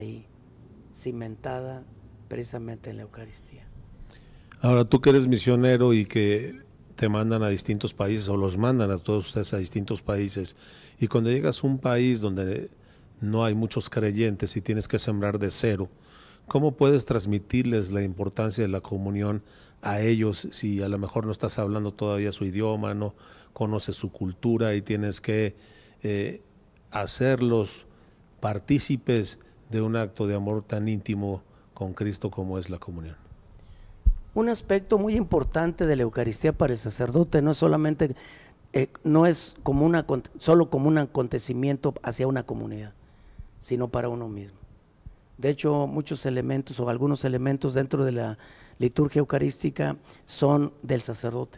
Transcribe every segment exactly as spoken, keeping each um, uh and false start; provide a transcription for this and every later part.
ahí cimentada precisamente en la Eucaristía. Ahora, tú que eres misionero y que te mandan a distintos países o los mandan a todos ustedes a distintos países, y cuando llegas a un país donde no hay muchos creyentes y tienes que sembrar de cero, ¿cómo puedes transmitirles la importancia de la comunión a ellos si a lo mejor no estás hablando todavía su idioma, no conoces su cultura y tienes que eh, hacerlos partícipes de un acto de amor tan íntimo con Cristo como es la comunión? Un aspecto muy importante de la Eucaristía para el sacerdote no es solamente eh, no es como una, solo como un acontecimiento hacia una comunidad, sino para uno mismo. De hecho, muchos elementos o algunos elementos dentro de la liturgia eucarística son del sacerdote.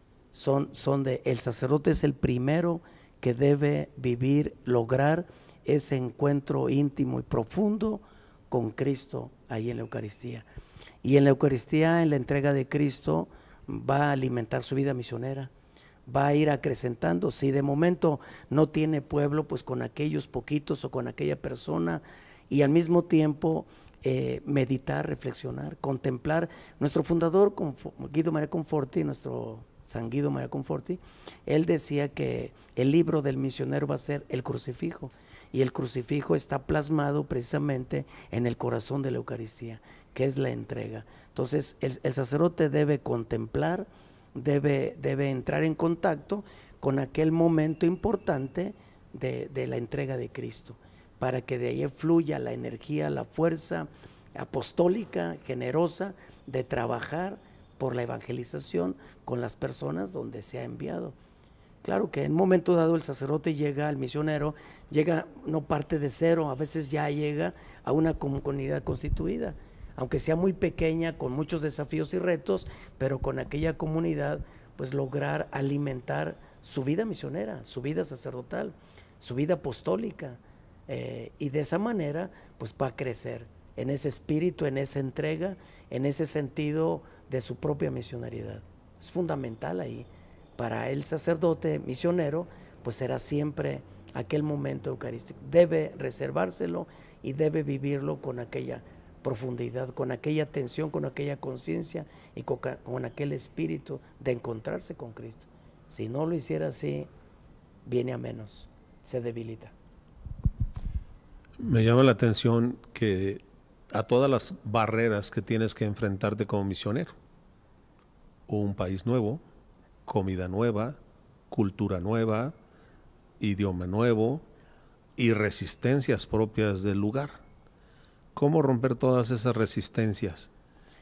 Son, son de, el sacerdote es el primero que debe vivir, lograr ese encuentro íntimo y profundo con Cristo ahí en la Eucaristía. Y en la Eucaristía, en la entrega de Cristo, va a alimentar su vida misionera, va a ir acrecentando. Si de momento no tiene pueblo, pues con aquellos poquitos o con aquella persona, y al mismo tiempo eh, meditar, reflexionar, contemplar. Nuestro fundador, Guido María Conforti, nuestro San Guido María Conforti, él decía que el libro del misionero va a ser el crucifijo, y el crucifijo está plasmado precisamente en el corazón de la Eucaristía, que es la entrega. Entonces el, el sacerdote debe contemplar, debe, debe entrar en contacto con aquel momento importante de, de la entrega de Cristo, para que de ahí fluya la energía, la fuerza apostólica, generosa, de trabajar por la evangelización con las personas donde se ha enviado. Claro que en un momento dado el sacerdote llega, al misionero, llega, no parte de cero, a veces ya llega a una comunidad constituida, aunque sea muy pequeña, con muchos desafíos y retos, pero con aquella comunidad, pues lograr alimentar su vida misionera, su vida sacerdotal, su vida apostólica, eh, y de esa manera, pues va a crecer en ese espíritu, en esa entrega, en ese sentido de su propia misionariedad. Es fundamental ahí. Para el sacerdote misionero, pues será siempre aquel momento eucarístico. Debe reservárselo y debe vivirlo con aquella profundidad, con aquella atención, con aquella conciencia y con, con aquel espíritu de encontrarse con Cristo. Si no lo hiciera así, viene a menos, se debilita. Me llama la atención que a todas las barreras que tienes que enfrentarte como misionero, un país nuevo, comida nueva, cultura nueva, idioma nuevo y resistencias propias del lugar. ¿Cómo romper todas esas resistencias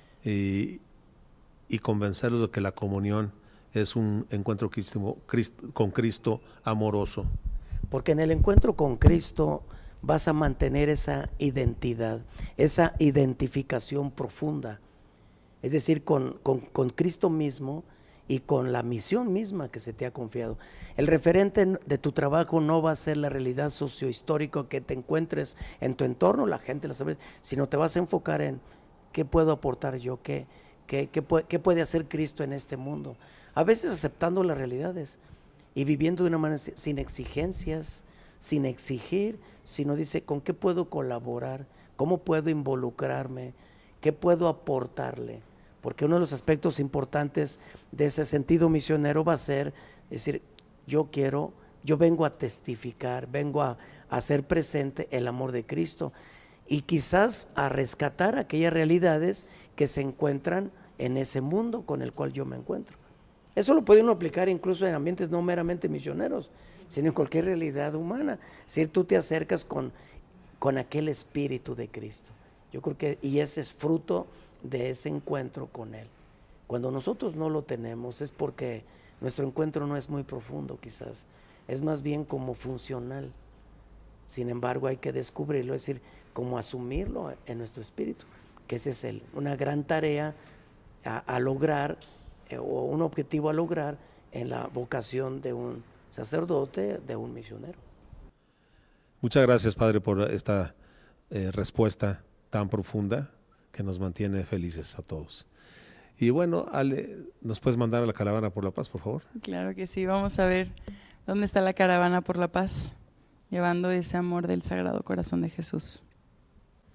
y, y convencerlos de que la comunión es un encuentro Cristo, Cristo, con Cristo amoroso? Porque en el encuentro con Cristo vas a mantener esa identidad, esa identificación profunda, es decir, con, con, con Cristo mismo y con la misión misma que se te ha confiado. El referente de tu trabajo no va a ser la realidad sociohistórica que te encuentres en tu entorno, la gente la sabe, sino te vas a enfocar en qué puedo aportar yo, qué, qué, qué, puede, qué puede hacer Cristo en este mundo. A veces aceptando las realidades y viviendo de una manera sin exigencias, sin exigir, sino dice, ¿con qué puedo colaborar? ¿Cómo puedo involucrarme? ¿Qué puedo aportarle? Porque uno de los aspectos importantes de ese sentido misionero va a ser, decir, yo quiero, yo vengo a testificar, vengo a, a hacer presente el amor de Cristo y quizás a rescatar aquellas realidades que se encuentran en ese mundo con el cual yo me encuentro. Eso lo puede uno aplicar incluso en ambientes no meramente misioneros, sino en cualquier realidad humana. Es decir, tú te acercas con, con aquel espíritu de Cristo. Yo creo que, y ese es fruto de ese encuentro con Él. Cuando nosotros no lo tenemos es porque nuestro encuentro no es muy profundo quizás, es más bien como funcional. Sin embargo hay que descubrirlo, es decir, como asumirlo en nuestro espíritu, que ese es el, una gran tarea a, a lograr, eh, o un objetivo a lograr en la vocación de un sacerdote, de un misionero. Muchas gracias, Padre, por esta eh, respuesta tan profunda que nos mantiene felices a todos. Y bueno, Ale, ¿nos puedes mandar a la caravana por la paz, por favor? Claro que sí, vamos a ver dónde está la caravana por la paz, llevando ese amor del Sagrado Corazón de Jesús.